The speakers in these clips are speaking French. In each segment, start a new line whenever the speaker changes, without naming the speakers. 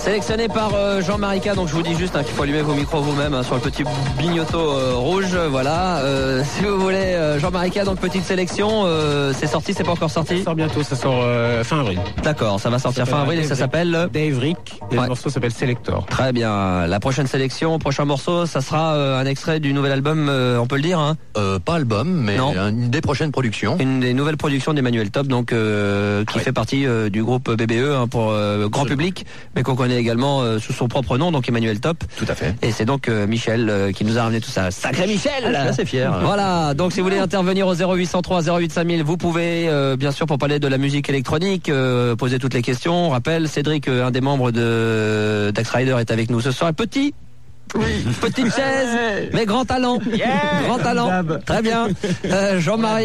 Sélectionné par Jean-Marie K, donc je vous dis juste qu'il faut allumer vos micros vous-même sur le petit bignoto rouge, voilà. Si vous voulez, Jean-Marie K, donc petite sélection, c'est sorti, c'est pas encore sorti?
Ça sort bientôt, ça sort fin avril.
D'accord, ça va sortir fin avril et ça s'appelle
Dave Rick, et le morceau s'appelle Selector.
Très bien, la prochaine sélection, prochain morceau, ça sera un extrait du nouvel album, on peut le dire, hein?
Pas album, mais une des prochaines productions.
Une des nouvelles productions d'Emmanuel Top, donc qui fait partie du groupe BBE pour grand public, mais qu'on connaît également sous son propre nom, donc Emmanuel Top.
Tout à fait.
Et c'est donc Michel qui nous a ramené tout ça. Sacré Michel!
Je suis assez fier.
Voilà, donc si vous voulez intervenir au 0803 08 5000, vous pouvez, bien sûr, pour parler de la musique électronique, poser toutes les questions. On rappelle, Cédric, un des membres de Dax Rider, est avec nous ce soir. Petit. Oui. Petite chaise, mais grand talent. Grand talent. Très bien. Jean-Marie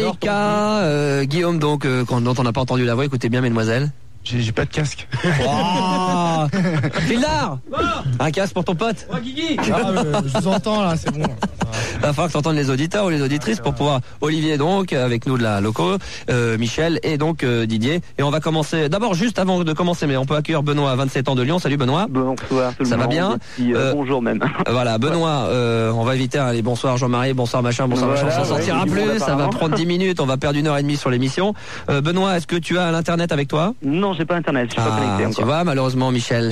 K, Guillaume, donc, dont on n'a pas entendu la voix. Écoutez bien, mesdemoiselles.
J'ai pas de casque.
Oh Gildard, un casque pour ton pote.
Guigui. Je vous entends là, c'est bon.
Il va falloir que tu entendes les auditeurs ou les auditrices pour pouvoir. Olivier donc avec nous de la loco, Michel et donc Didier. Et on va commencer. D'abord, juste avant de commencer, mais on peut accueillir Benoît, 27 ans de Lyon. Salut Benoît.
Bonsoir tout le monde.
Ça va bien?
Bonjour même.
Voilà, Benoît, on va éviter les bonsoir Jean-Marie, bonsoir machin, bonsoir machin, on s'en sortira plus, ça va prendre 10 minutes, on va perdre 1h30 sur l'émission. Benoît, est-ce que tu as l'internet avec toi?
Non, j'ai pas internet, je suis pas connecté encore.
Tu vois, malheureusement Michel,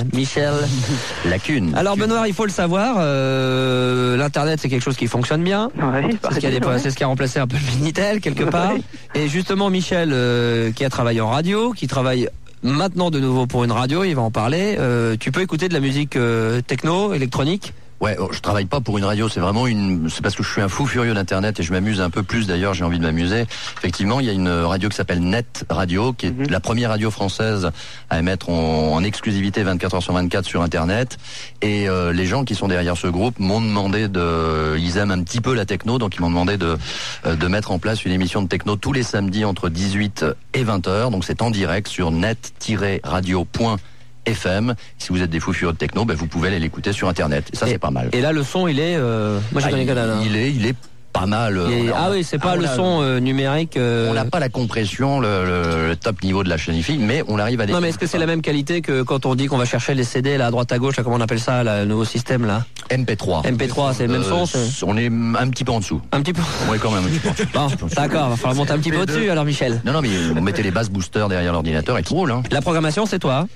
lacune.
Alors Benoît, il faut le savoir, l'internet c'est quelque chose qui fonctionne bien. C'est ce qui a remplacé un peu le Minitel quelque part. Et justement Michel, qui a travaillé en radio, qui travaille maintenant de nouveau pour une radio, il va en parler. Tu peux écouter de la musique techno, électronique?
Ouais, je travaille pas pour une radio, c'est vraiment c'est parce que je suis un fou furieux d'internet et je m'amuse un peu plus d'ailleurs, j'ai envie de m'amuser. Effectivement, il y a une radio qui s'appelle Net Radio, qui est la première radio française à émettre en exclusivité 24 heures sur 24 sur internet. Et les gens qui sont derrière ce groupe m'ont demandé ils aiment un petit peu la techno, donc ils m'ont demandé de mettre en place une émission de techno tous les samedis entre 18 et 20 heures. Donc c'est en direct sur net-radio.FM. Si vous êtes des fous furieux de techno, vous pouvez aller l'écouter sur internet. Et ça, c'est pas mal.
Et là, le son, il est. Moi, j'ai connais Canada.
Il est pas mal.
C'est pas le son numérique.
On n'a pas la compression, le top niveau de la chaîne IFI, mais on arrive à.
Non, mais est-ce que c'est la même qualité que quand on dit qu'on va chercher les CD là à droite à gauche, là, comment on appelle ça, là, le nouveau système là?
MP3.
MP3, c'est le même son.
On est un petit peu en dessous.
Un petit peu.
Oui, quand même. Un petit peu en dessous.
Bon, d'accord, va falloir monter un petit peu au-dessus alors, Michel.
Non, mais vous mettez les basses boosters derrière l'ordinateur et tout roule. Hein.
La programmation, c'est toi.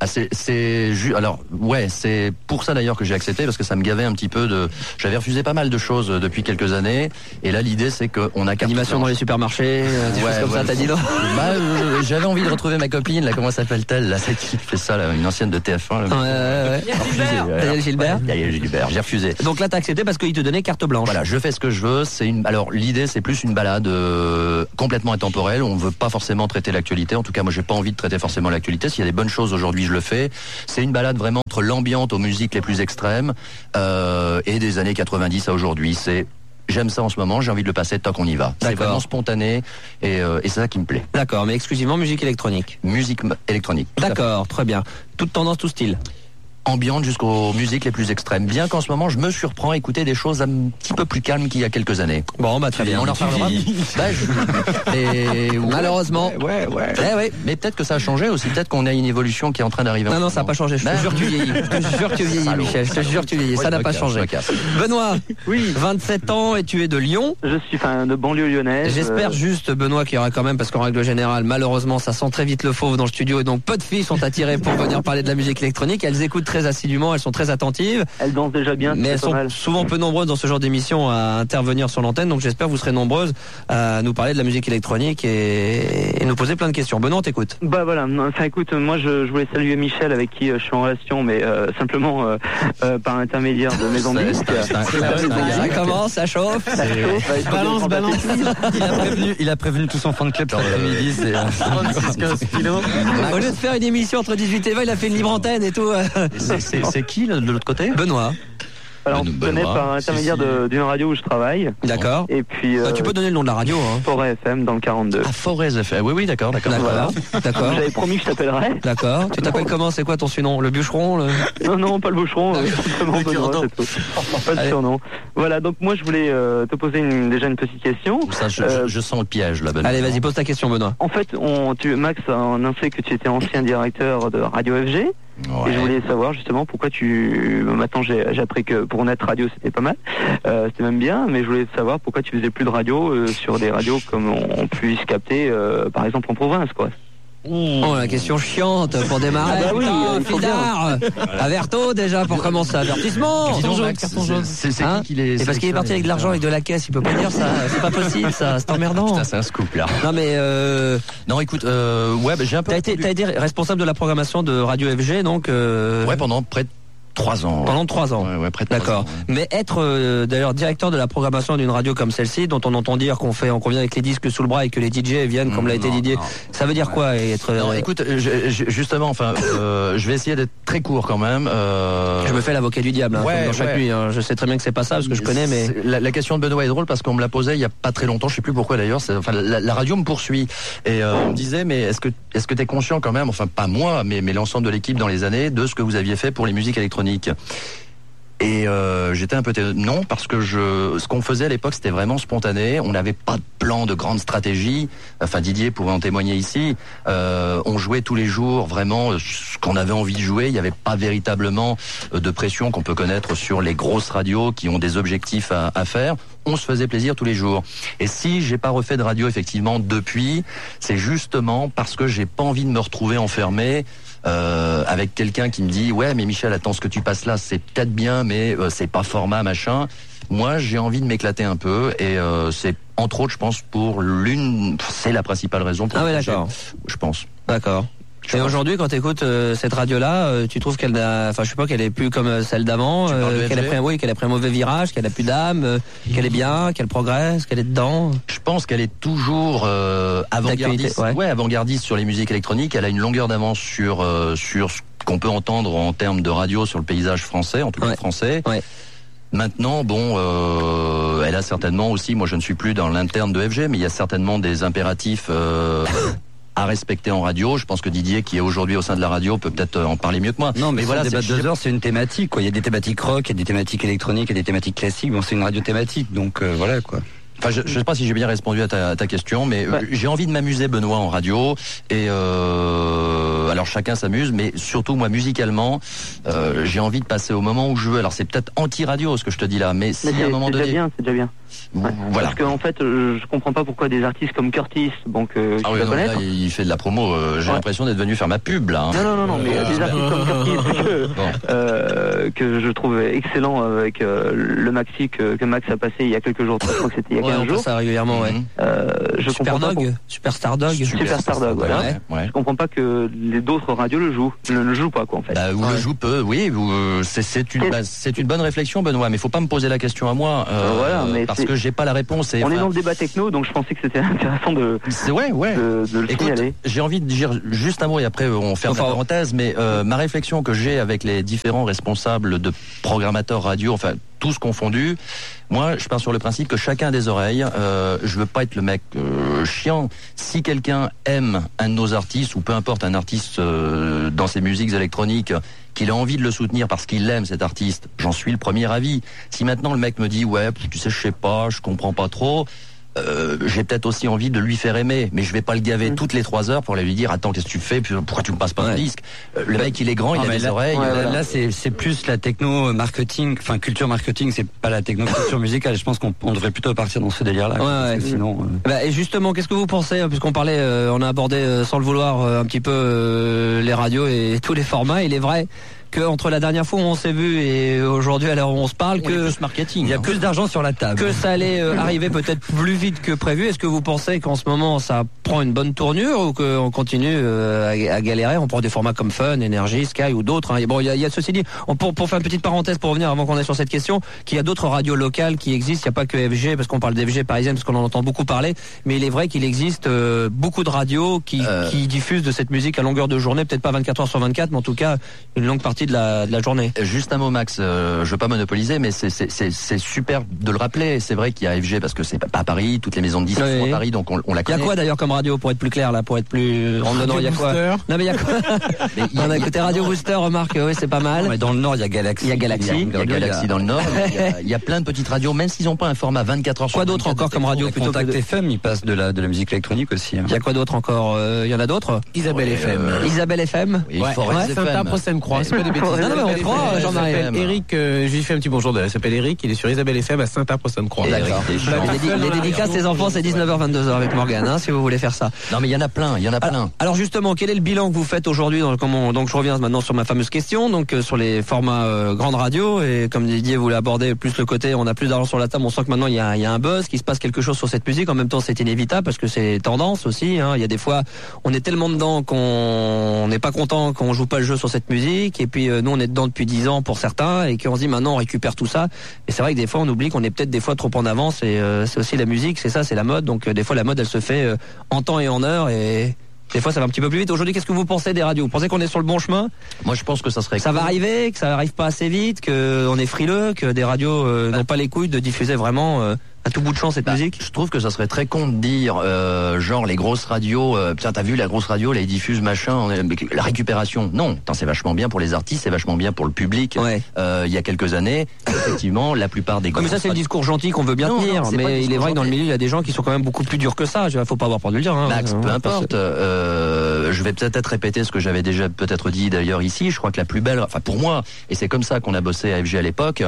C'est pour ça d'ailleurs que j'ai accepté, parce que ça me gavait un petit peu j'avais refusé pas mal de choses depuis quelques années, et là l'idée c'est qu'on a
animation dans les supermarchés, des choses comme ça, t'as dit non?
J'avais envie de retrouver ma copine là, comment s'appelle-t-elle là, c'est qui fait ça là, une ancienne de TF1 là.
Daniel Gilbert.
Daniel Gilbert, j'ai refusé.
Donc là t'as accepté parce qu'il te donnait carte blanche.
Voilà, je fais ce que je veux, alors l'idée c'est plus une balade complètement intemporelle, on veut pas forcément traiter l'actualité, en tout cas moi j'ai pas envie de traiter forcément l'actualité, s'il y a des bonnes choses aujourd'hui je le fais. C'est une balade vraiment entre l'ambiance aux musiques les plus extrêmes et des années 90 à aujourd'hui. J'aime ça en ce moment, j'ai envie de le passer tant qu'on y va. C'est vraiment spontané et c'est ça qui me plaît.
D'accord, mais exclusivement musique électronique.
Musique électronique.
D'accord, très bien. Toute tendance, tout style.
Ambiante jusqu'aux musiques les plus extrêmes. Bien qu'en ce moment, je me surprends à écouter des choses un petit peu plus calmes qu'il y a quelques années.
Bon, très bien.
On en reparlera.
Malheureusement.
Ouais. Mais peut-être que ça a changé aussi. Peut-être qu'on a une évolution qui est en train d'arriver.
Non, ça n'a pas changé. Je te jure que tu vieillis. Michel. Je te jure que tu vieillis. Ça n'a pas changé. Benoît.
Oui.
27 ans et tu es de Lyon.
Je suis de banlieue lyonnaise.
J'espère juste, Benoît, qu'il y aura quand même, parce qu'en règle générale, malheureusement, ça sent très vite le fauve dans le studio et donc peu de filles sont attirées pour venir parler de la musique électronique. Elles écoutent très assidûment, elles sont très attentives.
Elles dansent déjà bien,
mais elles sont souvent peu nombreuses dans ce genre d'émission à intervenir sur l'antenne, donc j'espère que vous serez nombreuses à nous parler de la musique électronique et nous poser plein de questions. Benoît, on t'écoute.
Voilà, écoute, moi je voulais saluer Michel avec qui je suis en relation, mais simplement par l'intermédiaire de Maison de Disques.
Ça commence, ça chauffe.
Balance.
Il a prévenu tout son fan club cet après-midi, c'est 36-15 kilos.
Au lieu de faire une émission entre 18 et 20, il a fait une libre antenne et tout.
C'est qui de l'autre côté?
Benoît.
Alors, on se connaît par l'intermédiaire d'une radio où je travaille.
D'accord.
Et puis.
Tu peux donner le nom de la radio, hein.
Forêt FM dans le 42.
Ah, Forêt FM. Oui, d'accord.
Voilà.
D'accord.
J'avais promis que je t'appellerais.
D'accord. Tu t'appelles comment? C'est quoi ton surnom? Le bûcheron?
Non, pas le bûcheron. Simplement Benoît, c'est tout. Pas le surnom. Voilà, donc moi je voulais te poser déjà une petite question.
Ça, je sens le piège là, Benoît.
Allez, vas-y, pose ta question, Benoît.
En fait, Max a annoncé que tu étais ancien directeur de Radio FG. Et je voulais savoir justement pourquoi maintenant j'ai appris que pour Net Radio c'était pas mal, c'était même bien, mais je voulais savoir pourquoi tu faisais plus de radio sur des radios comme on puisse capter par exemple en province, quoi.
Oh, la question chiante pour démarrer.
Ah bah oui,
Fidard. Averto déjà pour commencer. Avertissement.
C'est
Hein,
qui qu'il est.
et parce qu'il est parti avec de l'argent, avec de la caisse, il peut pas dire ça. C'est pas possible, ça. C'est emmerdant.
Putain, c'est un scoop là.
Non mais
Non, écoute, ouais, j'ai un peu.
t'as été responsable de la programmation de Radio FG, donc.
Ouais, pendant près de 3 ans.
Pendant 3 ans.
Ouais, près de 3
D'accord.
ans, ouais.
Mais être d'ailleurs directeur de la programmation d'une radio comme celle-ci, dont on entend dire qu'on vient avec les disques sous le bras et que les DJ viennent, comme l'a été Didier, ça veut dire quoi être
Non, écoute, justement, enfin, je vais essayer d'être très court quand même.
Je me fais l'avocat du diable, hein,
Ouais,
comme dans chaque
ouais.
nuit. Hein. Je sais très bien que c'est pas ça, parce que je connais, mais
La question de Benoît est drôle parce qu'on me l'a posée il y a pas très longtemps, je sais plus pourquoi d'ailleurs. Enfin, la radio me poursuit et on me disait, mais est-ce que t'es conscient quand même, enfin pas moi, mais l'ensemble de l'équipe dans les années, de ce que vous aviez fait pour les musiques électroniques? Et j'étais un peu non, parce que ce qu'on faisait à l'époque c'était vraiment spontané. On n'avait pas de plan, de grande stratégie. Enfin, Didier pouvait en témoigner ici. On jouait tous les jours vraiment ce qu'on avait envie de jouer. Il n'y avait pas véritablement de pression qu'on peut connaître sur les grosses radios qui ont des objectifs à faire. On se faisait plaisir tous les jours. Et si j'ai pas refait de radio effectivement depuis, c'est justement parce que j'ai pas envie de me retrouver enfermé avec quelqu'un qui me dit ouais mais Michel, attends, ce que tu passes là c'est peut-être bien mais c'est pas format machin. Moi j'ai envie de m'éclater un peu et c'est entre autres je pense c'est la principale raison pour
ouais, d'accord.
Je pense.
D'accord. Et aujourd'hui, quand tu écoutes cette radio-là, tu trouves qu'elle n'a, enfin, je sais pas, qu'elle est plus comme celle d'avant, qu'elle a pris un mauvais virage, qu'elle a plus d'âme, qu'elle est bien, qu'elle progresse, qu'elle est dedans.
Je pense qu'elle est toujours avant-gardiste. Avant-gardiste sur les musiques électroniques. Elle a une longueur d'avance sur ce qu'on peut entendre en termes de radio sur le paysage français, en tout cas français. Ouais. Maintenant, bon, elle a certainement aussi, moi je ne suis plus dans l'interne de FG, mais il y a certainement des impératifs à respecter en radio. Je pense que Didier, qui est aujourd'hui au sein de la radio, peut peut-être en parler mieux que moi.
Non, mais voilà,
c'est
débat de 2 heures, c'est une thématique, quoi. Il y a des thématiques rock, il y a des thématiques électroniques, il y a des thématiques classiques. Bon, c'est une radio thématique, donc voilà, quoi.
Enfin, je sais pas si j'ai bien répondu à ta question, mais j'ai envie de m'amuser, Benoît, en radio. Et alors chacun s'amuse, mais surtout moi musicalement, j'ai envie de passer au moment où je veux. Alors c'est peut-être anti-radio ce que je te dis là, mais si à un moment donné,
c'est déjà bien. Ouais.
Voilà.
Parce qu'en fait, je comprends pas pourquoi des artistes comme Curtis, donc tu vas connaître.
Là, il fait de la promo. J'ai l'impression d'être venu faire ma pub là. Hein.
Non, mais des artistes comme Curtis que je trouve excellent avec le maxi que Max a passé il y a quelques jours. Je crois que c'était il y a 15 jours.
Ça régulièrement, ouais.
Je comprends pas.
Superstar Dog,
voilà. Ouais. Je comprends pas que les d'autres radios ne le jouent pas, quoi, en fait.
Ou le jouent peu, oui. C'est une bonne réflexion, Benoît. Mais faut pas me poser la question à moi,
voilà, mais
parce que j'ai pas la réponse.
On est dans le débat techno, donc je pensais que c'était intéressant de le signaler.
J'ai envie de dire juste un mot et après on ferme la parenthèse. Mais ma réflexion que j'ai avec les différents responsables de programmateurs radio, enfin tous confondus, moi je pars sur le principe que chacun a des oreilles. Je veux pas être le mec chiant. Si quelqu'un aime un de nos artistes ou peu importe un artiste dans ses musiques électroniques, qu'il a envie de le soutenir parce qu'il aime cet artiste, j'en suis le premier avis. Si maintenant le mec me dit ouais, tu sais, je sais pas, je comprends pas trop, j'ai peut-être aussi envie de lui faire aimer, mais je vais pas le gaver toutes les 3 heures pour lui dire attends, qu'est-ce que tu fais, pourquoi tu me passes pas un disque. Le mec il est grand, il a des oreilles.
Là c'est plus la techno marketing, enfin culture marketing, c'est pas la techno culture musicale. Je pense qu'on devrait plutôt partir dans ce délire là. Sinon.
Et justement, qu'est-ce que vous pensez, puisqu'on parlait, on a abordé sans le vouloir un petit peu les radios et tous les formats. Il est vrai que entre la dernière fois où on s'est vu et aujourd'hui à l'heure où on se parle,
il y a plus d'argent sur la table,
que ça allait arriver peut-être plus vite que prévu. Est-ce que vous pensez qu'en ce moment ça prend une bonne tournure ou qu'on continue à galérer? On prend des formats comme Fun, Energy, Sky ou d'autres. Hein. Bon, il y a ceci dit, pour faire une petite parenthèse pour revenir avant qu'on aille sur cette question, qu'il y a d'autres radios locales qui existent. Il n'y a pas que FG, parce qu'on parle d'FG parisienne, parce qu'on en entend beaucoup parler. Mais il est vrai qu'il existe beaucoup de radios qui diffusent de cette musique à longueur de journée, peut-être pas 24 heures sur 24, mais en tout cas une longue partie partie de la journée.
Juste un mot, Max, je veux pas monopoliser, mais c'est super de le rappeler. C'est vrai qu'il y a FG parce que c'est pas à Paris, toutes les maisons de disques sont à Paris, donc on la connaît.
Il y a quoi d'ailleurs comme radio, pour être plus clair là, pour être plus randonnant, il y a quoi? Non mais il y a quoi? On a écouté Radio Booster, remarque, oui c'est pas mal.
Mais dans le Nord, il y a Galaxy.
Il y a Galaxy dans le Nord. Il y a plein de petites radios, même s'ils n'ont pas un format 24 heures sur 24.
Quoi d'autre encore comme radio plutôt
Contact FM, il passe de la musique électronique aussi.
Il y a quoi d'autre encore? Il y en a d'autres?
Isabelle FM.
Isabelle FM.
Saint-Apre-Seine-Croix. C'est pas des bêtises.
Non, mais on croit, Jean-Marie.
Eric, je lui fais un petit bonjour. Il s'appelle Eric, il est sur Isabelle FM à Saint-Apre-Seine-Croix.
D'accord. Les dédicaces des enfants, c'est 19h-22h avec Morgane, si vous voulez faire ça.
Non, mais il y en a plein,
Alors justement, quel est le bilan que vous faites aujourd'hui donc je reviens maintenant sur ma fameuse question, donc sur les formats grande radio, et comme Didier voulait aborder plus le côté, on a plus d'argent sur la table, on sent que maintenant il y a un buzz, qu'il se passe quelque chose sur cette musique. En même temps, c'est inévitable parce que c'est tendance aussi. Il y a des fois, on est tellement dedans qu'on n'est pas content qu'on joue pas le jeu sur cette musique, et puis nous on est dedans depuis 10 ans pour certains, et qu'on se dit maintenant on récupère tout ça. Et c'est vrai que des fois on oublie qu'on est peut-être des fois trop en avance, et c'est aussi la musique, c'est ça, c'est la mode. Donc des fois la mode elle se fait en temps et en heure, et des fois ça va un petit peu plus vite. Aujourd'hui, qu'est-ce que vous pensez des radios? Vous pensez qu'on est sur le bon chemin?
Moi je pense que ça serait...
Ça va arriver, que ça arrive pas assez vite, qu'on est frileux, que des radios n'ont pas les couilles de diffuser vraiment à tout bout de champ cette musique?
Je trouve que ça serait très con de dire genre les grosses radios, tiens t'as vu la grosse radio, là ils diffusent machin, la récupération. Non, c'est vachement bien pour les artistes, c'est vachement bien pour le public. Il y a quelques années, effectivement, la plupart des...
Mais ça c'est le discours gentil qu'on veut bien tenir, mais il est vrai que dans le milieu il y a des gens qui sont quand même beaucoup plus durs que ça. Faut pas avoir peur de le dire.
Max, peu importe. Je vais peut-être répéter ce que j'avais déjà peut-être dit d'ailleurs ici. Je crois que la plus belle, enfin pour moi, et c'est comme ça qu'on a bossé à FG à l'époque,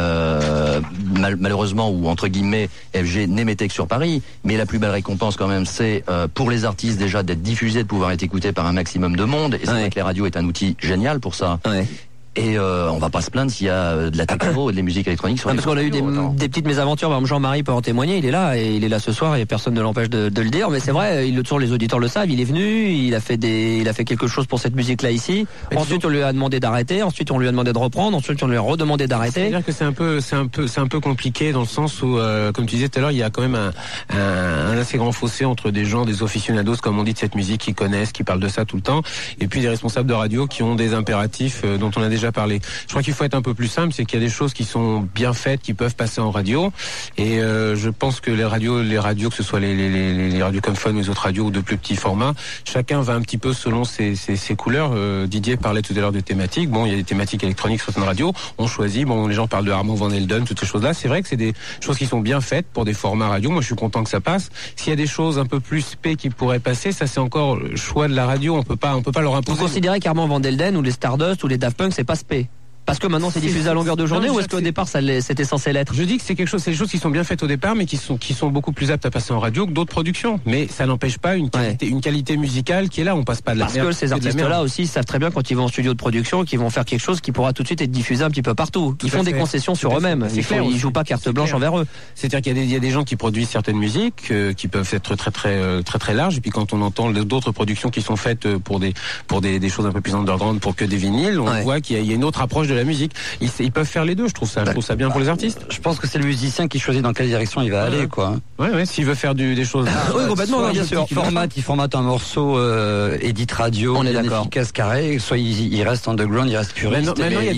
malheureusement ou entre guillemets, FG n'émettait que sur Paris, mais la plus belle récompense quand même, c'est pour les artistes déjà d'être diffusés, de pouvoir être écoutés par un maximum de monde, et c'est vrai que les radios est un outil génial pour ça. Et on va pas se plaindre s'il y a de la techno et de la musique électronique sur les
parce qu'on a eu des petites mésaventures. Par exemple, Jean-Marie peut en témoigner, il est là, et il est là ce soir et personne ne l'empêche de le dire, mais c'est vrai, toujours les auditeurs le savent, il est venu, il a fait quelque chose pour cette musique là ici. Ensuite on lui a demandé d'arrêter, ensuite on lui a demandé de reprendre, ensuite on lui a redemandé d'arrêter.
C'est-à-dire que c'est un peu compliqué dans le sens où comme tu disais tout à l'heure, il y a quand même un assez grand fossé entre des gens, des aficionados comme on dit de cette musique, qui connaissent, qui parlent de ça tout le temps, et puis des responsables de radio qui ont des impératifs dont on a déjà parlé. Je crois qu'il faut être un peu plus simple, c'est qu'il y a des choses qui sont bien faites, qui peuvent passer en radio, et je pense que les radios, que ce soit les radios comme Fun ou les autres radios ou de plus petits formats, chacun va un petit peu selon ses couleurs. Didier parlait tout à l'heure de thématiques. Bon, il y a des thématiques électroniques sur certaines radios. On choisit. Bon, les gens parlent de Armand Van Helden, toutes ces choses-là. C'est vrai que c'est des choses qui sont bien faites pour des formats radio. Moi, je suis content que ça passe. S'il y a des choses un peu plus spé qui pourraient passer, ça c'est encore le choix de la radio. On peut pas leur imposer.
Vous considérez qu'Armand Van Helden ou les Stardust ou les Daft Punk, c'est pas spé? Parce que maintenant c'est diffusé à longueur de journée, ou est-ce qu'au départ c'était censé l'être?
Je dis que c'est des choses qui sont bien faites au départ, mais qui sont beaucoup plus aptes à passer en radio que d'autres productions. Mais ça n'empêche pas une qualité musicale qui est là. On passe pas de la
merde.
Parce
que ces artistes-là aussi savent très bien quand ils vont en studio de production qu'ils vont faire quelque chose qui pourra tout de suite être diffusé un petit peu partout. Ils font des concessions sur eux-mêmes. Ils jouent pas carte blanche envers eux.
C'est-à-dire qu'il y a des gens qui produisent certaines musiques qui peuvent être très larges. Et puis quand on entend d'autres productions qui sont faites pour des choses un peu plus underground, pour que des vinyles, on voit qu'il y a une autre approche de la musique. Ils peuvent faire les deux, je trouve ça bien pour les artistes.
Je pense que c'est le musicien qui choisit dans quelle direction il va aller, quoi.
Ouais, s'il veut faire des choses.
Oui, complètement, bien sûr.
Il formate un morceau edit radio,
on est d'accord,
efficace, carré, soit il reste underground, il reste puriste,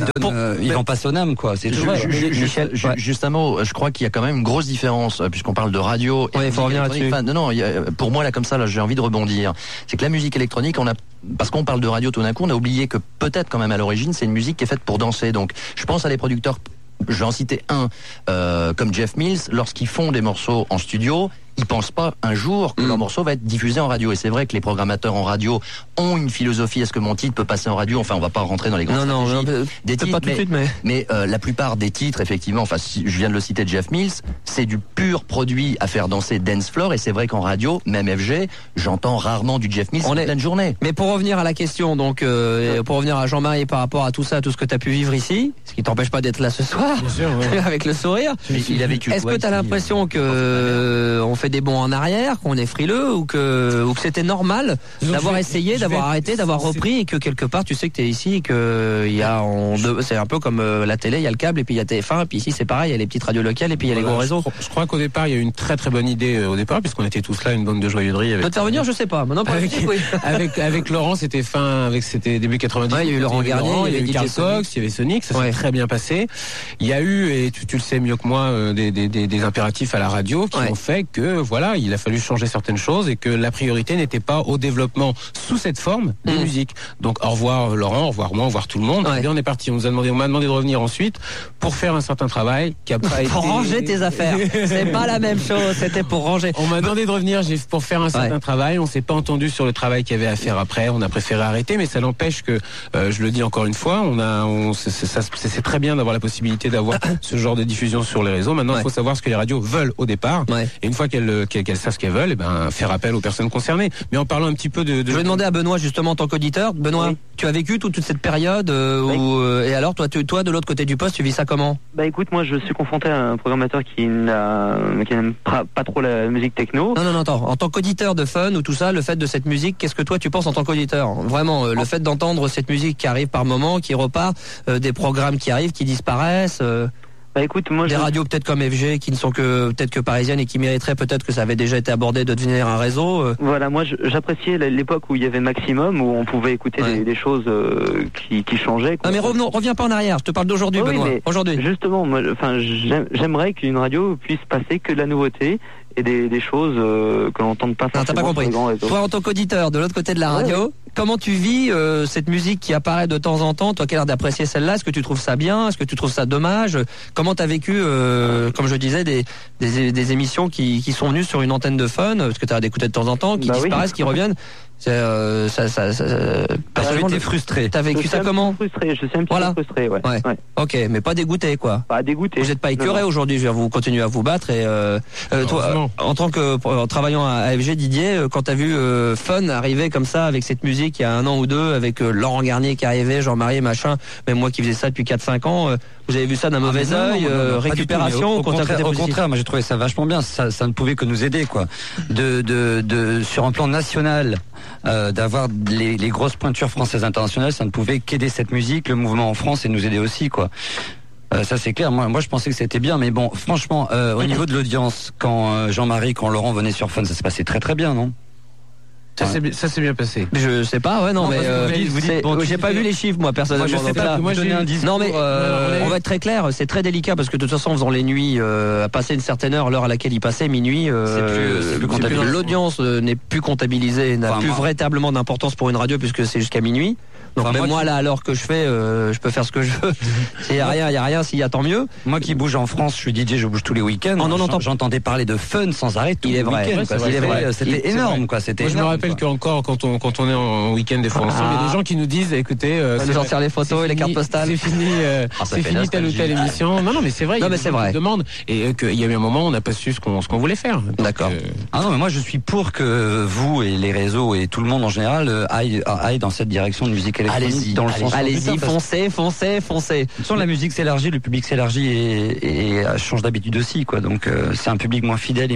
il vend pas son âme, quoi. C'est tout.
Juste un mot, je crois qu'il y a quand même une grosse différence, puisqu'on parle de radio.
Il faut revenir là-dessus.
Pour moi, là, comme ça, j'ai envie de rebondir. C'est que la musique électronique, parce qu'on parle de radio tout d'un coup, on a oublié que peut-être quand même à l'origine, c'est une musique qui est faite pour danser. Donc, je pense à des producteurs, je vais en citer un, comme Jeff Mills, lorsqu'ils font des morceaux en studio, ils pensent pas un jour que leur morceau va être diffusé en radio. Et c'est vrai que les programmateurs en radio ont une philosophie. Est-ce que mon titre peut passer en radio? Enfin, on va pas rentrer dans les grandes des titres,
pas tout de suite,
mais la plupart des titres, effectivement, enfin, je viens de le citer, Jeff Mills, c'est du pur produit à faire danser dance floor. Et c'est vrai qu'en radio, même FG, j'entends rarement du Jeff Mills en pleine journée.
Mais pour revenir à la question, donc, pour revenir à Jean-Marie par rapport à tout ça, tout ce que tu as pu vivre ici, ce qui t'empêche pas d'être là ce soir, avec le sourire.
Il a vécu.
Est-ce que tu as l'impression que on fait des bons en arrière, qu'on est frileux ou que c'était normal d'avoir essayé, d'avoir arrêté, d'avoir repris et que quelque part tu sais que t'es ici et que c'est un peu comme la télé, il y a le câble et puis il y a TF1 et puis ici c'est pareil, il y a les petites radios locales et puis il y a les gros réseaux.
Je crois qu'au départ il y a eu une très très bonne idée au départ puisqu'on était tous là, une bande de joyeuseries.
De te faire venir, je sais pas. Maintenant,
avec Laurent, c'était début 90.
Ouais, il y a eu Laurent Garnier, il y avait
Carl Cox, il y avait Sonic, ça s'est très bien passé. Il y a eu, et tu le sais mieux que moi, des impératifs à la radio qui ont fait que voilà, il a fallu changer certaines choses et que la priorité n'était pas au développement sous cette forme de musique. Donc au revoir Laurent, au revoir moi, au revoir tout le monde. Et bien on est parti. On m'a demandé de revenir ensuite pour faire un certain travail qui a pas été.
Pour ranger tes affaires. C'est pas la même chose. C'était pour ranger.
On m'a demandé de revenir pour faire un certain travail. On s'est pas entendu sur le travail qu'il y avait à faire après. On a préféré arrêter, mais ça n'empêche que, je le dis encore une fois, c'est très bien d'avoir la possibilité d'avoir ce genre de diffusion sur les réseaux. Maintenant, il faut savoir ce que les radios veulent au départ. Et une fois qu'elles savent ce qu'elles veulent, faire appel aux personnes concernées. Mais en parlant un petit peu de...
Je vais demander à Benoît, justement, en tant qu'auditeur. Benoît, tu as vécu toute cette période et alors, toi, de l'autre côté du poste, tu vis ça comment?
Écoute, moi, je suis confronté à un programmateur qui n'aime pas trop la musique techno.
Non, attends. En tant qu'auditeur de Fun ou tout ça, le fait de cette musique, qu'est-ce que toi tu penses en tant qu'auditeur? Vraiment, le fait d'entendre cette musique qui arrive par moment, qui repart, des programmes qui arrivent, qui disparaissent.
Écoute, moi,
des radios peut-être comme FG qui ne sont peut-être que parisiennes et qui mériteraient peut-être que ça avait déjà été abordé de devenir un réseau.
Voilà, moi j'appréciais l'époque où il y avait Maximum, où on pouvait écouter des choses qui changeaient.
Non mais reviens pas en arrière, je te parle d'aujourd'hui, Benoît. Aujourd'hui.
Justement, moi, j'aimerais qu'une radio puisse passer que de la nouveauté et des choses que l'on n'entende pas forcément.
T'as pas compris. Toi, en tant qu'auditeur de l'autre côté de la radio, comment tu vis cette musique qui apparaît de temps en temps? Toi qui as l'air d'apprécier celle-là, est-ce que tu trouves ça bien? Est-ce que tu trouves ça dommage? Comment t'as vécu, comme je disais, des émissions qui sont venues sur une antenne de Fun, parce que t'as d'écouter de temps en temps, qui disparaissent, qui reviennent?
J'étais frustré.
T'as vécu ça comment?
Je suis un petit peu frustré, ouais.
Ok, mais pas dégoûté, quoi.
Pas dégoûté.
Vous n'êtes pas écœuré aujourd'hui, vous continuez à vous battre et toi, en travaillant à FG, Didier, quand t'as vu Fun arriver comme ça avec cette musique il y a 1 an ou 2, avec Laurent Garnier qui arrivait, Jean-Marie machin, même moi qui faisais ça depuis 4-5 ans, vous avez vu ça d'un mauvais œil, récupération,
au contraire, moi j'ai trouvé ça vachement bien, ça ne pouvait que nous aider, quoi. Sur un plan national, d'avoir les grosses pointures françaises internationales, ça ne pouvait qu'aider cette musique, le mouvement en France, et nous aider aussi, quoi. Ça c'est clair, moi je pensais que c'était bien, mais bon, franchement, au niveau de l'audience, quand Jean-Marie, quand Laurent venait sur Fun, ça se passait très très bien, non?
Ça s'est bien passé.
Je sais pas, non mais j'ai pas vu les chiffres moi personnellement.
Moi je sais pas. Moi j'ai un discours.
Non mais on va être très clair, c'est très délicat parce que de toute façon en faisant les nuits, à passer une certaine heure, l'heure à laquelle il passait, minuit, c'est plus comptabilisé. L'audience n'est plus comptabilisée, n'a plus véritablement d'importance pour une radio puisque c'est jusqu'à minuit. Donc moi là, à l'heure que je fais, je peux faire ce que je veux. S'il y a rien, s'il y a tant mieux.
Moi qui bouge en France, je suis DJ, je bouge tous les week-ends. J'entendais parler de Fun sans arrêt tous les week-ends. C'était énorme, quoi. C'était.
Je me rappelle qu'encore quand on est en week-end des fois ensemble, il y a des gens qui nous disent, écoutez,
nous sortir les photos et les cartes postales.
C'est fini telle ou telle émission. Non mais c'est vrai.
C'est vrai.
Demande et qu'il y a eu un moment où on n'a pas su ce qu'on voulait faire.
D'accord.
Ah non mais moi je suis pour que vous et les réseaux et tout le monde en général aille dans cette direction de musique.
Allez-y, foncez.
De toute façon, la musique s'élargit, le public s'élargit et change d'habitude aussi, quoi. Donc c'est un public moins fidèle et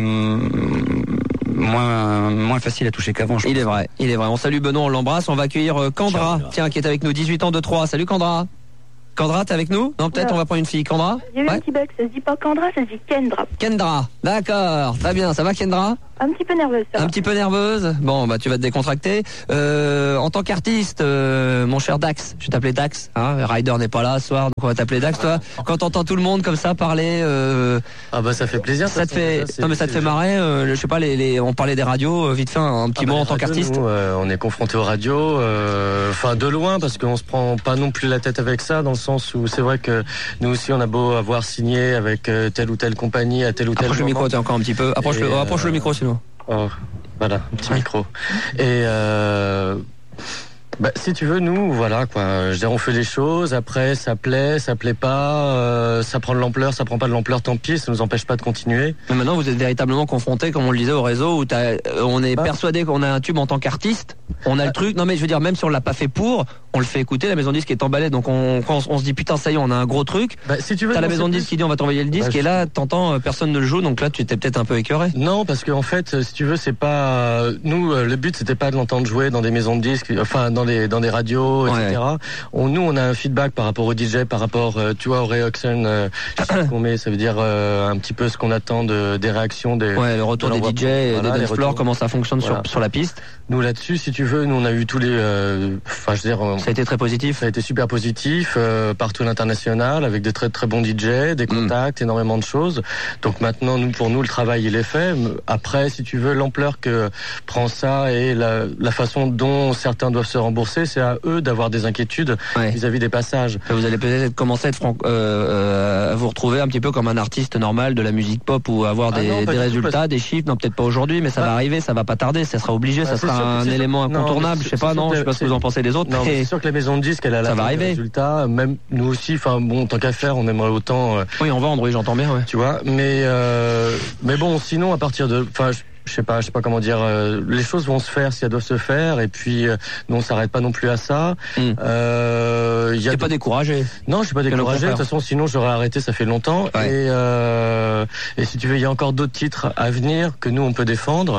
moins facile à toucher qu'avant.
Il est vrai. On salue Benoît, on l'embrasse. On va accueillir Kendra, qui est avec nous, 18 ans de Troyes. Salut Kendra. Kendra, t'es avec nous? Non, peut-être on va prendre une fille. Kendra?
Il y a eu un petit bug, ça se dit pas Kendra, ça se dit Kendra.
Kendra, d'accord, très bien. Ça va Kendra?
Un petit peu nerveuse.
Un petit peu nerveuse? Bon, tu vas te décontracter. En tant qu'artiste, mon cher Dax, je vais t'appeler Dax. Ryder n'est pas là ce soir, donc on va t'appeler Dax. Toi, quand t'entends tout le monde comme ça parler,
ça fait plaisir.
Ça te fait marrer. Je sais pas, on parlait des radios. Vite fait, un petit mot en tant qu'artiste.
Nous, on est confronté aux radios, de loin, parce qu'on se prend pas non plus la tête avec ça, dans le sens où c'est vrai que nous aussi, on a beau avoir signé avec telle ou telle compagnie à tel ou tel
moment. Approche le micro, t'es encore un petit peu. Approche le micro, sinon.
Oh, voilà, un petit micro. Et
Si tu veux, nous, voilà, quoi. Je veux dire, on fait les choses, après, ça plaît pas, ça prend de l'ampleur, ça prend pas de l'ampleur, tant pis, ça nous empêche pas de continuer.
Mais maintenant, vous êtes véritablement confronté, comme on le disait, au réseau, où on est persuadé qu'on a un tube en tant qu'artiste, on a le truc, non mais je veux dire, même si on l'a pas fait pour, on le fait écouter, la maison de disque est emballée, donc quand on se dit, putain, ça y est, on a un gros truc,
si tu veux,
t'as la maison de disque qui dit, on va t'envoyer le disque, et là, t'entends, personne ne le joue, donc là, tu t'es peut-être un peu écœuré.
Non, parce qu'en fait, si tu veux, c'est pas, nous, le but, c'était pas de l'entendre jouer dans des maisons de disques, enfin, dans des radios, etc. Nous, on a un feedback par rapport au DJ, par rapport, tu vois, au Reoxen, ce qu'on met, ça veut dire un petit peu ce qu'on attend des réactions des.
Ouais, le retour des DJ, des dance floors, comment ça fonctionne sur la piste.
Nous là-dessus, si tu veux, nous on a eu tous les, enfin, je veux dire.
Ça a été très positif.
Ça a été super positif partout à l'international, avec des très très bons DJ, des contacts, énormément de choses. Donc maintenant, pour nous, le travail il est fait. Après, si tu veux, l'ampleur que prend ça et la façon dont certains doivent se rembourser, c'est à eux d'avoir des inquiétudes vis-à-vis des passages.
Vous allez peut-être commencer à vous retrouver un petit peu comme un artiste normal de la musique pop ou avoir des résultats, des chiffres. Non, peut-être pas aujourd'hui, mais ça va arriver, ça va pas tarder, ça sera obligé, ça sera un élément incontournable. Je sais pas ce que vous en pensez des autres.
Non, mais c'est sûr que la maison de disques, elle a des résultats. Même nous aussi, enfin bon, tant qu'à faire, on aimerait autant.
Oui, en vendre, oui, j'entends bien. Ouais.
Tu vois, mais bon, sinon à partir de, enfin. Je sais pas comment dire. Les choses vont se faire si elles doivent se faire, et puis nous on s'arrête pas non plus à ça.
T'es pas découragé?
Non, je suis pas découragé. De toute façon, sinon j'aurais arrêté. Ça fait longtemps. Ouais. Et si tu veux, il y a encore d'autres titres à venir que nous on peut défendre.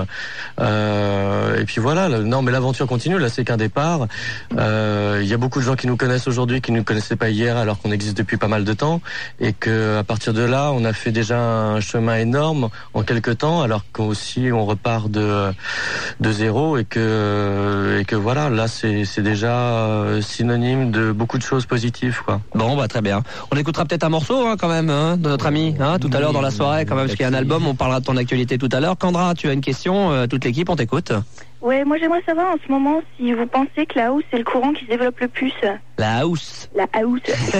Et puis voilà. Non, mais l'aventure continue. Là, c'est qu'un départ. Il y a beaucoup de gens qui nous connaissent aujourd'hui, qui nous connaissaient pas hier, alors qu'on existe depuis pas mal de temps, et que à partir de là, on a fait déjà un chemin énorme en quelques temps, alors qu'aussi on repart de zéro, et que voilà, là c'est déjà synonyme de beaucoup de choses positives, quoi.
Bon, très bien. On écoutera peut-être un morceau quand même de notre ami tout à l'heure dans la soirée, quand même, parce qu'il y a un album. On parlera de ton actualité tout à l'heure. Kendra, tu as une question, toute l'équipe, on t'écoute.
Ouais, moi j'aimerais savoir en ce moment si vous pensez que la house c'est le courant qui se développe le plus.
La house.
La house.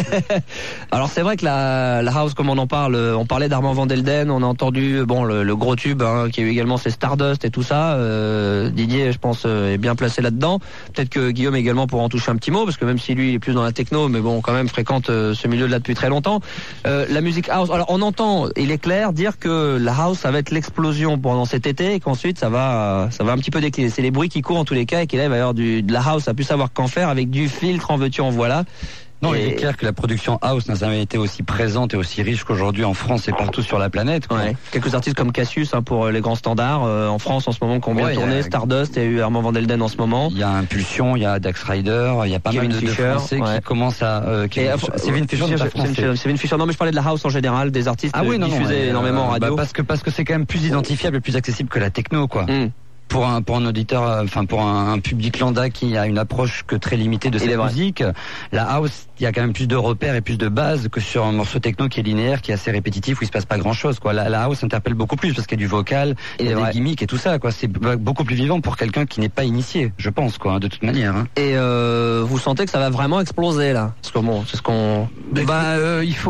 Alors c'est vrai que la house, comme on en parle, on parlait d'Armand Van Delden, on a entendu le gros tube qui a eu également ses Stardust et tout ça. Didier, je pense, est bien placé là-dedans. Peut-être que Guillaume également pourra en toucher un petit mot, parce que même si lui il est plus dans la techno, mais bon, quand même fréquente ce milieu-là depuis très longtemps. La musique house. Alors on entend, il est clair, dire que la house ça va être l'explosion pendant cet été, et qu'ensuite ça va un petit peu décliner. C'est les bruits qui courent en tous les cas, et qu'il va y avoir de la house à plus savoir qu'en faire, avec du filtre, en veux-tu, en voilà.
Non, il est clair que la production house n'a jamais été aussi présente et aussi riche qu'aujourd'hui en France et partout sur la planète. Quoi.
Ouais. Quelques artistes comme Cassius pour les grands standards en France en ce moment qui ont bien tourné, Stardust, il y a eu Armand Van Delden en ce moment.
Il y a Impulsion, il y a Dax Rider, il y a pas mal de Français qui commencent à...
c'est Vin Fisher, non mais je parlais de la house en général, des artistes diffusés énormément en radio.
Parce que c'est quand même plus identifiable et plus accessible que la techno, quoi. Pour un auditeur, pour un public lambda qui a une approche que très limitée de cette musique, la house, il y a quand même plus de repères et plus de bases que sur un morceau techno qui est linéaire, qui est assez répétitif, où il se passe pas grand chose, quoi. La house interpelle beaucoup plus parce qu'il y a du vocal, il y a des gimmicks et tout ça, quoi. C'est beaucoup plus vivant pour quelqu'un qui n'est pas initié, je pense, quoi, de toute manière.
Et vous sentez que ça va vraiment exploser là? Parce que bon, c'est ce qu'on.
Il faut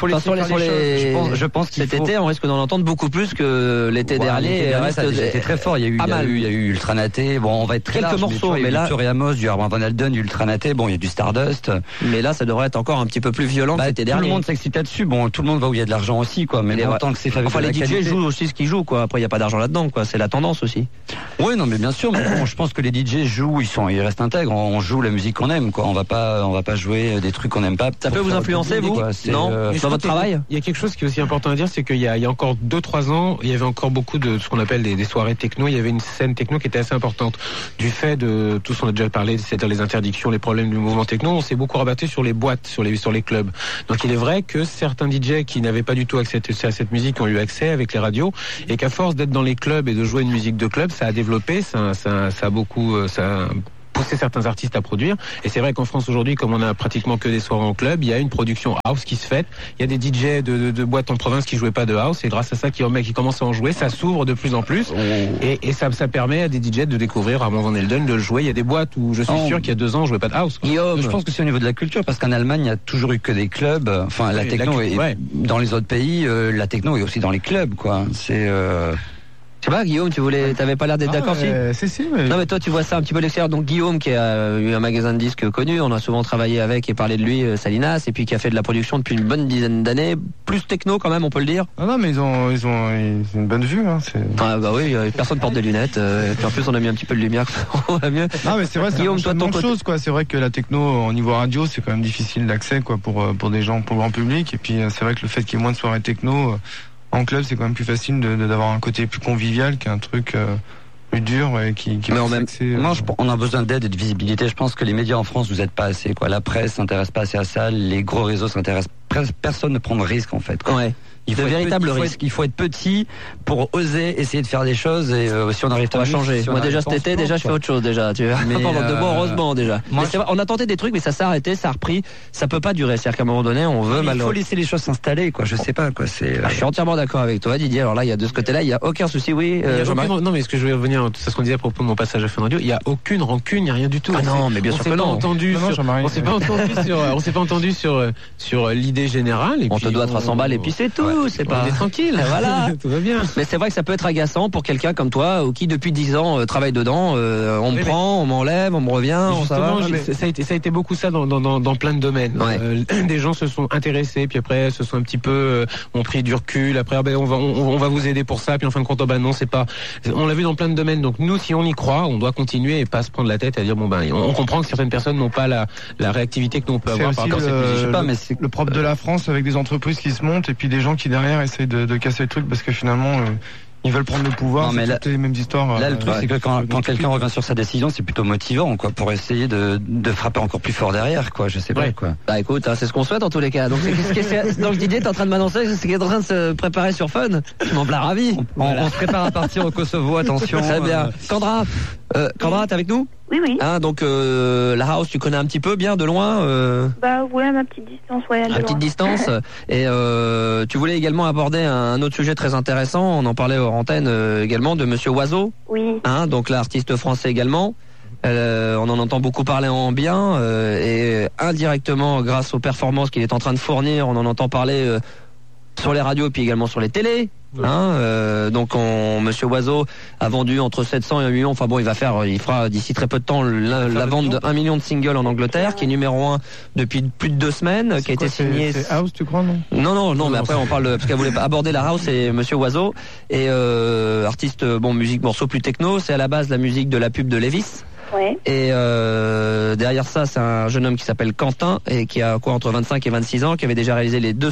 laisser je pense qu'il
cet été, on risque d'en entendre beaucoup plus que l'été dernier.
C'était très fort. Il y a eu Ultranaté. Bon, on va être très large,
morceaux, mais là,
du Amos, du Armand Van Delden, du Ultranaté. Bon, il y a du Stardust.
Mais là, ça devrait être encore un petit peu plus violent que l'été dernier.
Tout le monde s'excite là-dessus. Bon, tout le monde va où il y a de l'argent aussi, quoi. Mais bon, tant que c'est fabriqué.
Enfin, les DJ jouent aussi ce qu'ils jouent, quoi. Après, il y a pas d'argent là-dedans, quoi. C'est la tendance aussi.
Oui, non, mais bien sûr. Mais bon, je pense que les DJ jouent, ils restent intègres. On joue la musique qu'on aime, quoi. On va pas jouer des trucs qu'on aime pas.
Ça peut vous influencer, vous? Non, dans votre travail?
Il y a quelque chose qui est aussi important à dire, c'est qu'il y a encore 2-3 ans, il y avait encore beaucoup de ce qu'on appelle des soirées techno. Il y avait une scène techno qui était assez importante. Du fait de tout ce qu'on a déjà parlé, c'est-à-dire les interdictions, les problèmes du mouvement techno, on s'est beaucoup rabattu sur les boîtes, sur les clubs. Donc il est vrai que certains DJ qui n'avaient pas du tout accès à cette musique ont eu accès avec les radios, et qu'à force d'être dans les clubs et de jouer une musique de club, ça a développé, ça a beaucoup, pousser certains artistes à produire. Et c'est vrai qu'en France aujourd'hui, comme on a pratiquement que des soirées en club, il y a une production house qui se fait. Il y a des DJ de boîtes en province qui jouaient pas de house, et grâce à ça, qui commencent à en jouer, ça s'ouvre de plus en plus. Et ça permet à des DJ de découvrir Armand Van Delden, de le jouer. Il y a des boîtes où je suis sûr qu'il y a 2 ans, on jouait pas de house.
Je pense que c'est au niveau de la culture, parce qu'en Allemagne, il n'y a toujours eu que des clubs. Enfin, la techno est dans les autres pays, la techno est aussi dans les clubs, quoi.
Je sais pas, Guillaume, t'avais pas l'air d'être d'accord,
si, mais...
Non, mais toi, tu vois ça un petit peu de l'extérieur. Donc, Guillaume, qui a eu un magasin de disques connu, on a souvent travaillé avec et parlé de lui, Salinas, et puis qui a fait de la production depuis une bonne dizaine d'années. Plus techno, quand même, on peut le dire.
Non, mais ils ont une bonne vue, hein.
Ah, bah oui, personne porte des lunettes. Puis en plus, on a mis un petit peu de lumière, on va mieux.
Non, mais c'est vrai, c'est
Guillaume,
toi, ton chose, quoi. C'est vrai que la techno, au niveau radio, c'est quand même difficile d'accès, quoi, pour des gens, pour le grand public. Et puis, c'est vrai que le fait qu'il y ait moins de soirées techno, en club, c'est quand même plus facile d'avoir un côté plus convivial qu'un truc plus dur et qui
mais on a besoin d'aide et de visibilité. Je pense que les médias en France vous aident pas assez, quoi. La presse s'intéresse pas assez à ça, les gros réseaux s'intéressent. Personne ne prend de risque, en fait, quoi.
Ouais.
Il faut
il
faut être petit pour oser essayer de faire des choses et si on arrive
à changer. Moi déjà cet été, je fais autre chose déjà. Tu vois. Pendant 2 mois, heureusement déjà. Mais c'est vrai, on a tenté des trucs, mais ça s'est arrêté, ça a repris. Ça peut pas durer. C'est-à-dire qu'à un moment donné, on veut.
Il faut laisser les choses s'installer, quoi. Je sais pas, quoi.
Je suis entièrement d'accord avec toi, Didier. Alors là, il y a de ce côté-là, il y a aucun souci. Oui.
Non, mais ce que je voulais revenir, c'est ce qu'on disait à propos de mon passage à Fun Radio. Il y a aucune rancune, il y a rien du tout.
Ah non, mais bien sûr que non.
On s'est pas entendu sur l'idée générale.
On te doit 300 balles et puis c'est tout. C'est pas.
Tranquille,
voilà.
Tout va bien.
Mais c'est vrai que ça peut être agaçant pour quelqu'un comme toi ou qui depuis 10 ans travaille dedans. On me prend, on m'enlève, on me revient.
Ça a été beaucoup ça dans plein de domaines.
Ouais.
Des gens se sont intéressés, puis après se sont un petit peu ont pris du recul. Après on va vous aider pour ça, puis en fin de compte non, c'est pas. On l'a vu dans plein de domaines. Donc nous, si on y croit, on doit continuer et pas se prendre la tête à dire on comprend que certaines personnes n'ont pas la réactivité que nous on peut avoir par rapport à cette musique.
Je sais pas, mais c'est le propre de la France avec des entreprises qui se montent et puis des gens qui derrière essayent de casser le truc parce que finalement ils veulent prendre le pouvoir.
Non, mais
c'est toutes les mêmes histoires.
Là, le truc, c'est que quand quelqu'un revient sur sa décision, c'est plutôt motivant, quoi, pour essayer de frapper encore plus fort derrière, quoi. Je sais pas, quoi.
Bah écoute, c'est ce qu'on souhaite en tous les cas. Donc, donc Didier, t'es en train de m'annoncer c'est qu'il est en train de se préparer sur Fun. Je m'en plains ravi.
On se prépare à partir au Kosovo. Attention.
Très bien. Candra, t'es avec nous?
Oui.
Donc la house, tu connais un petit peu bien de loin
Bah ouais, ma petite distance, ouais.
Petite distance. Et tu voulais également aborder un autre sujet très intéressant. On en parlait hors antenne également de Monsieur Oizo.
Oui.
Donc l'artiste français également. On en entend beaucoup parler en bien et indirectement grâce aux performances qu'il est en train de fournir, on en entend parler sur les radios et puis également sur les télés. Donc Monsieur Oizo a vendu entre 700 et 1 million. Enfin bon, il fera d'ici très peu de temps la vente de 1 million de singles en Angleterre, qui est numéro 1 depuis plus de 2 semaines, qui a été signé.
C'est House, tu crois, non?
Non, mais après on parle parce qu'elle voulait aborder la house et Monsieur Oizo et artiste musique morceau plus techno. C'est à la base la musique de la pub de Levi's.
Ouais.
Et derrière ça, c'est un jeune homme qui s'appelle Quentin et qui a entre 25 et 26 ans, qui avait déjà réalisé les deux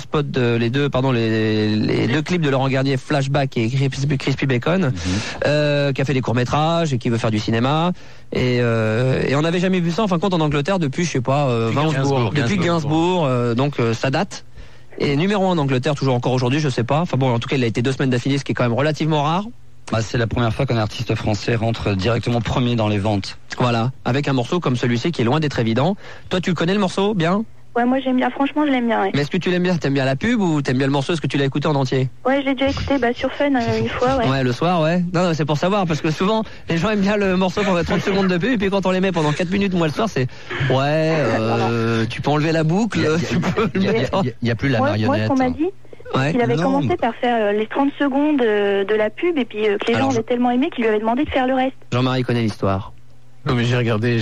clips de Laurent Garnier, Flashback et Crispy Bacon, qui a fait des courts-métrages et qui veut faire du cinéma. Et on n'avait jamais vu ça en fin de compte en Angleterre depuis, je sais pas, depuis Gainsbourg. Donc ça date. Et numéro 1 en Angleterre, toujours encore aujourd'hui, je sais pas. Enfin bon, en tout cas, il a été 2 semaines d'affilée, ce qui est quand même relativement rare.
C'est la première fois qu'un artiste français rentre directement premier dans les ventes.
Voilà, avec un morceau comme celui-ci qui est loin d'être évident. Toi, tu le connais le morceau, bien?
Ouais, moi j'aime bien, franchement je l'aime bien. Ouais.
Mais est-ce que tu l'aimes bien? T'aimes bien la pub ou t'aimes bien le morceau? Est-ce que tu l'as écouté en entier?
Ouais, je l'ai déjà écouté sur Fun une fois, ouais.
Ouais, le soir, ouais. Non, c'est pour savoir, parce que souvent, les gens aiment bien le morceau pendant 30 secondes de pub, et puis quand on les met pendant 4 minutes, moi le soir, c'est tu peux enlever la boucle, tu peux le mettre.
Il n'y a plus la marionnette.
Moi, ce qu'on m'a dit, il avait commencé par faire les 30 secondes de la pub, et puis que les gens avaient tellement aimé qu'il lui avait demandé de faire le reste.
Jean-Marie connaît l'histoire.
Non mais j'ai regardé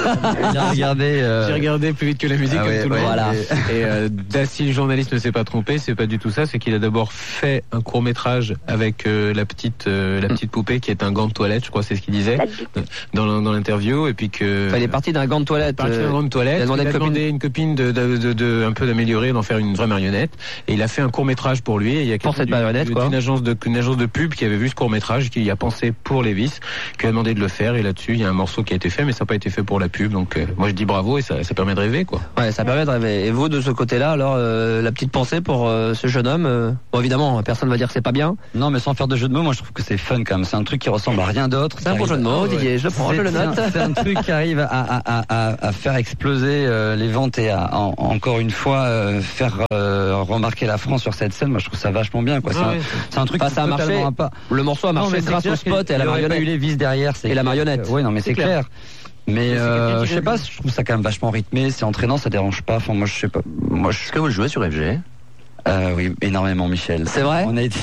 plus vite que la musique comme tout le monde.
Voilà.
Et si le journaliste ne s'est pas trompé, c'est pas du tout ça, c'est qu'il a d'abord fait un court-métrage avec la petite poupée qui est un gant de toilette, je crois c'est ce qu'il disait dans l'interview, et puis que
il est parti d'un gant de toilette.
Il a demandé une copine de un peu d'améliorer, d'en faire une vraie marionnette, et il a fait un court-métrage pour lui, et il y a
pour cette marionnette
une agence de pub qui avait vu ce court-métrage, qui y a pensé pour Levi's, qui a demandé de le faire, et là-dessus il y a un morceau qui a été fait, mais ça n'a pas été fait pour la pub, donc moi je dis bravo, et ça permet de rêver, quoi.
Ouais, ça permet de rêver. Et vous, de ce côté-là, alors la petite pensée pour ce jeune homme, bon évidemment personne va dire que c'est pas bien.
Non, mais sans faire de jeu de mots, moi je trouve que c'est fun quand même. C'est un truc qui ressemble à rien d'autre.
C'est un bon jeu de mots, Didier, je le prends, je le note.
C'est un truc qui arrive à faire exploser les ventes et à encore une fois faire remarquer la France sur cette scène. Moi je trouve ça vachement bien, quoi. C'est un truc qui
ça a marché. Le morceau a marché grâce au spot et à la marionnette.
Il y a eu les vis derrière,
et la marionnette.
Oui, non mais c'est clair. Mais je sais pas, je trouve ça quand même vachement rythmé, c'est entraînant, ça dérange pas. Enfin moi je sais pas.
Est-ce que vous le jouez sur FG?
Oui, énormément, Michel.
C'est vrai?
On a été.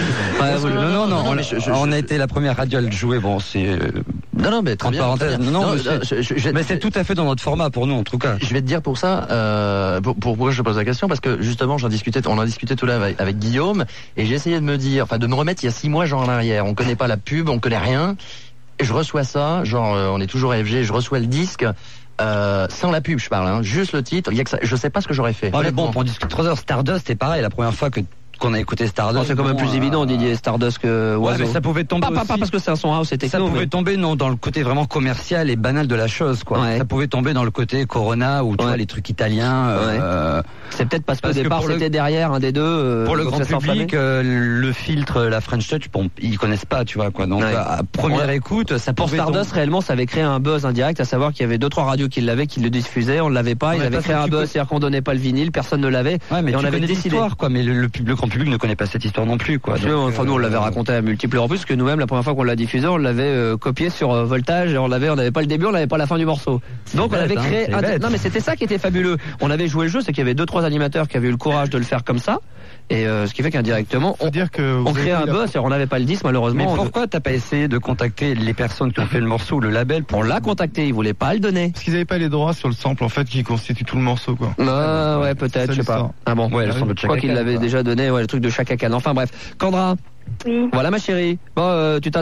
On a été la première radio à le jouer. Bon, c'est.
Non, mais très bien.
Mais c'est tout à fait dans notre format pour nous, en tout cas.
Je vais te dire pour ça, pourquoi je pose la question, parce que justement, on en discutait tout là avec Guillaume, et j'ai essayé de me remettre il y a 6 mois, genre en arrière. On connaît pas la pub, on connaît rien. Et je reçois ça, on est toujours à FG, je reçois le disque. Sans la pub, je parle, juste le titre. Il y a que ça, je sais pas ce que j'aurais fait.
Mais bon, on discute 3 heures. Stardust, c'est pareil. La première fois qu'on a écouté Stardust.
C'est quand même plus évident, Didier, Stardust que Oiseau.
Mais ça pouvait tomber
pas parce que c'est un son house, c'était techno.
Ça pouvait tomber dans le côté vraiment commercial et banal de la chose, quoi. Ouais. Ça pouvait tomber dans le côté Corona ou tu vois les trucs italiens.
C'est peut-être parce qu'au départ c'était derrière un des deux.
Pour le grand public, le filtre, la French Touch, bon, ils connaissent pas, tu vois quoi. Donc à première écoute, ça
pour Stardust réellement, ça avait créé un buzz indirect, à savoir qu'il y avait 2-3 radios qui l'avaient, qui le diffusaient, on l'avait pas. Ils avaient créé un buzz, c'est-à-dire qu'on donnait pas le vinyle, personne ne l'avait.
Mais on avait décidé, quoi. Mais le grand public ne connaît pas cette histoire non plus, quoi.
Enfin, nous on l'avait raconté à multiples reprises, parce que nous-mêmes la première fois qu'on l'a diffusé, on l'avait copié sur Voltage, et on n'avait pas le début, on n'avait pas la fin du morceau. Donc on avait créé. Non, mais c'était ça qui était fabuleux. On avait joué le jeu, c'est qu'il y avait 2-3 animateurs qui avaient eu le courage de le faire comme ça. Et ce qui fait qu'indirectement, on crée un buzz, et on n'avait pas le disque malheureusement.
Mais pourquoi t'as pas essayé de contacter les personnes qui ont fait le morceau ou le label
pour l'a contacter? Ils voulaient pas le donner.
Parce qu'ils avaient pas les droits sur le sample en fait qui constitue tout le morceau, quoi.
Ouais, peut-être, je sais pas. Ah bon,
ouais,
je crois qu'ils l'avaient déjà donné, le truc de Chaka Khan. Enfin bref, Kendra.
Oui.
Voilà ma chérie. Bon, je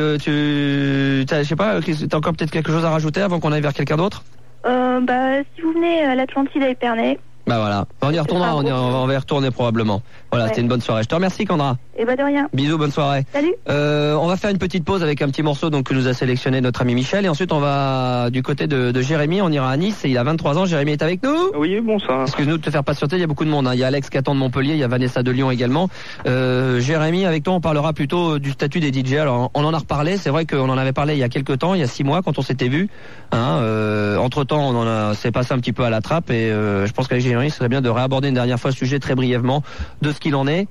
sais pas, t'as encore peut-être quelque chose à rajouter avant qu'on aille vers quelqu'un d'autre?
Si vous venez à l'Atlantide à Épernay.
Bah voilà, on y retournera, on va y retourner probablement. Voilà, c'était une bonne soirée. Je te remercie, Kendra.
Et de rien.
Bisous, bonne soirée.
Salut.
On va faire une petite pause avec un petit morceau que nous a sélectionné notre ami Michel, et ensuite on va du côté de Jérémy, on ira à Nice, et il a 23 ans. Jérémy est avec nous?
Oui, bonsoir.
Excuse-nous de te faire patienter, il y a beaucoup de monde, hein. Il y a Alex qui attend de Montpellier, il y a Vanessa de Lyon également. Jérémy, avec toi on parlera plutôt du statut des DJ. Alors on en a reparlé, c'est vrai qu'on en avait parlé il y a quelques temps, il y a 6 mois quand on s'était vu, hein. Entre temps c'est passé un petit peu à la trappe, et je pense qu'avec Jérémy ce serait bien de réaborder une dernière fois ce sujet très brièvement de ce qu'il en est.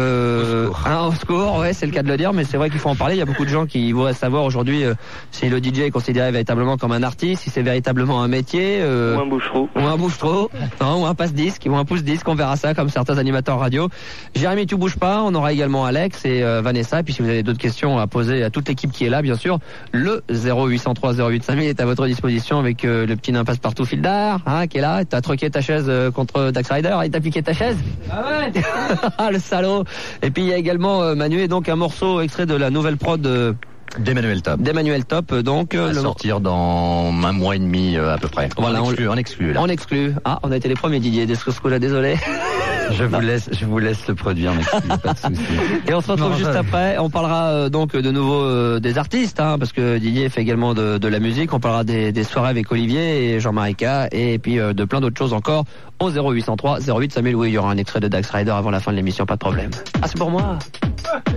Au secours, ouais, c'est le cas de le dire, mais c'est vrai qu'il faut en parler. Il y a beaucoup de gens qui voudraient savoir aujourd'hui si le DJ est considéré véritablement comme un artiste, si c'est véritablement un métier,
ou un bouche-trou,
ou un passe-disque, ou un pouce-disque. On verra ça comme certains animateurs radio. Jérémy, tu bouges pas. On aura également Alex et Vanessa. Et puis si vous avez d'autres questions à poser à toute l'équipe qui est là, bien sûr, le 0803 08 5000 est à votre disposition avec le petit nain passe-partout Fildar, hein, qui est là. T'as troqué ta chaise contre Dax Rider et t'as piqué ta chaise. Ah ouais. Le salaud. Et puis il y a également Manu, et donc un morceau extrait de la nouvelle prod
d'Emmanuel
Top, donc
va sortir dans 1 mois et demi à peu près.
Voilà,
on exclut là.
On exclut. Ah, on a été les premiers, Didier, là, désolé.
Je vous laisse le produire, pas de souci.
Et on se retrouve juste après. On parlera donc de nouveau des artistes, hein, parce que Didier fait également de la musique. On parlera des soirées avec Olivier et Jean-Marie K, et puis de plein d'autres choses encore au 0803 08 5000. Oui, il y aura un extrait de Dax Rider avant la fin de l'émission, pas de problème. Ah, c'est pour moi.